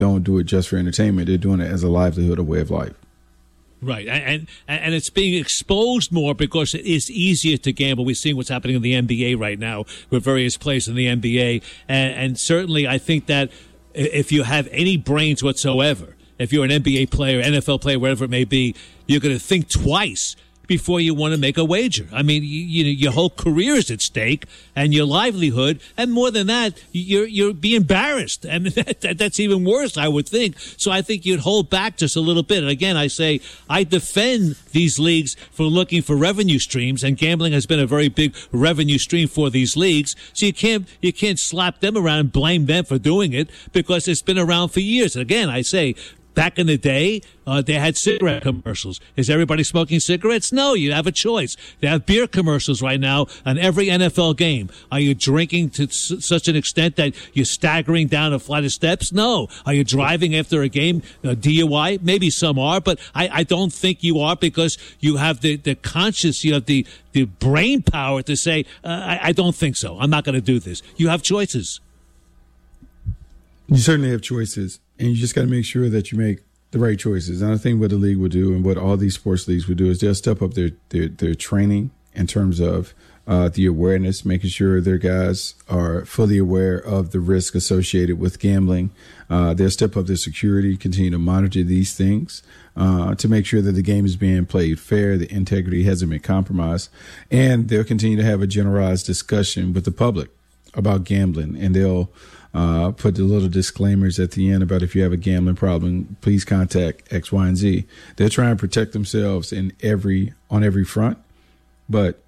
don't do it just for entertainment. They're doing it as a livelihood, a way of life. Right, and it's being exposed more because it is easier to gamble. We're seeing what's happening in the NBA right now with various players in the NBA, and certainly I think that if you have any brains whatsoever, if you're an NBA player, NFL player, whatever it may be, you're going to think twice before you want to make a wager. I mean, your whole career is at stake and your livelihood, and more than that, you're be embarrassed. I mean, that's even worse, I would think. So I think you'd hold back just a little bit. And again, I say I defend these leagues for looking for revenue streams, and gambling has been a very big revenue stream for these leagues. So you can't slap them around and blame them for doing it because it's been around for years. And again, I say, back in the day, they had cigarette commercials. Is everybody smoking cigarettes? No, you have a choice. They have beer commercials right now on every NFL game. Are you drinking to such an extent that you're staggering down a flight of steps? No. Are you driving after a game, DUI? Maybe some are, but I don't think you are because you have the conscience, you have the brain power to say, I don't think so. I'm not going to do this. You have choices. You certainly have choices. And you just got to make sure that you make the right choices. And I think what the league will do and what all these sports leagues will do is they'll step up their training in terms of the awareness, making sure their guys are fully aware of the risk associated with gambling. They'll step up their security, continue to monitor these things to make sure that the game is being played fair, the integrity hasn't been compromised. And they'll continue to have a generalized discussion with the public about gambling, and they'll put the little disclaimers at the end about if you have a gambling problem, please contact X, Y, and Z. They're trying to protect themselves on every front. But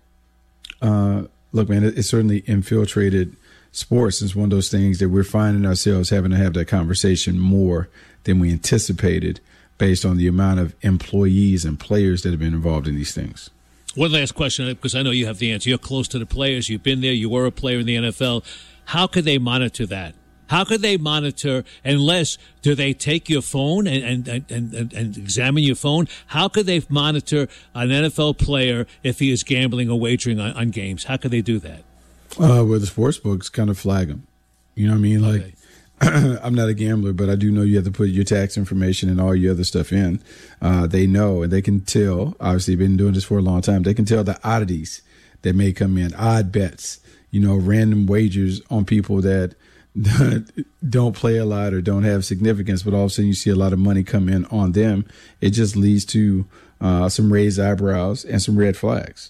look, man, it's certainly infiltrated sports. It's one of those things that we're finding ourselves having to have that conversation more than we anticipated based on the amount of employees and players that have been involved in these things. One last question, because I know you have the answer. You're close to the players. You've been there. You were a player in the NFL. How could they monitor that? How could they monitor, unless do they take your phone and examine your phone? How could they monitor an NFL player if he is gambling or wagering on games? How could they do that? Well, the sports books kind of flag them. You know what I mean? Like, okay. I'm not a gambler, but I do know you have to put your tax information and all your other stuff in. They know, and they can tell, obviously been doing this for a long time, they can tell the oddities that may come in, odd bets, random wagers on people that don't play a lot or don't have significance, but all of a sudden you see a lot of money come in on them. It just leads to some raised eyebrows and some red flags.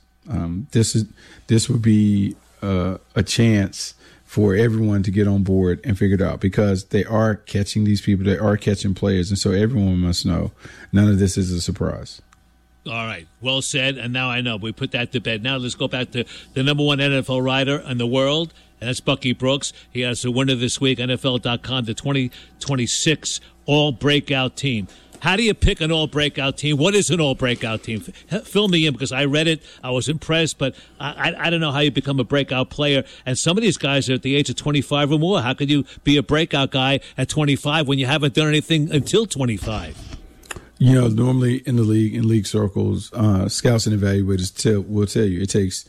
This would be a chance for everyone to get on board and figure it out, because they are catching these people, they are catching players, and so everyone must know none of this is a surprise. All right. Well said. And now I know. We put that to bed. Now let's go back to the number one NFL writer in the world, and that's Bucky Brooks. He has a winner this week, NFL.com, the 2026 All-Breakout Team. How do you pick an all-breakout team? What is an all-breakout team? Fill me in, because I read it. I was impressed, but I don't know how you become a breakout player. And some of these guys are at the age of 25 or more. How could you be a breakout guy at 25 when you haven't done anything until 25? Normally in the league, in league circles, scouts and evaluators will tell you it takes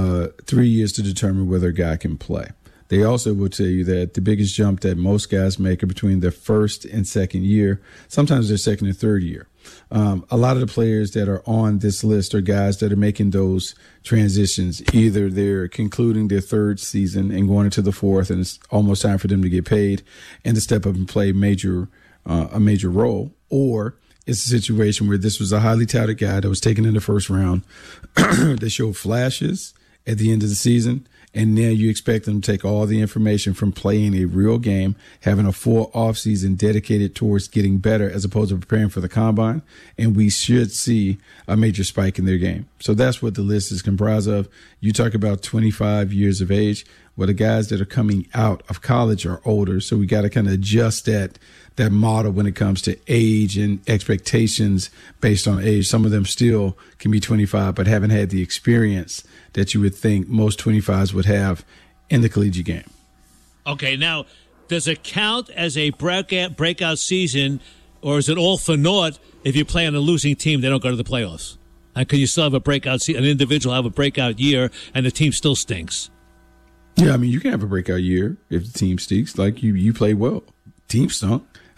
3 years to determine whether a guy can play. They also will tell you that the biggest jump that most guys make are between their first and second year, sometimes their second and third year. A lot of the players that are on this list are guys that are making those transitions. Either they're concluding their third season and going into the fourth, and it's almost time for them to get paid and to step up and play a major role, or it's a situation where this was a highly touted guy that was taken in the first round that showed flashes at the end of the season. And now you expect them to take all the information from playing a real game, having a full offseason dedicated towards getting better as opposed to preparing for the combine. And we should see a major spike in their game. So that's what the list is comprised of. You talk about 25 years of age. Well, the guys that are coming out of college are older. So we got to kind of adjust that model when it comes to age and expectations based on age. Some of them still can be 25, but haven't had the experience that you would think most 25s would have in the collegiate game. Okay, now, does it count as a breakout season, or is it all for naught if you play on a losing team, they don't go to the playoffs? And can you still have a breakout season, an individual have a breakout year, and the team still stinks? Yeah, I mean, you can have a breakout year if the team stinks. Like, you play well. Team stunk.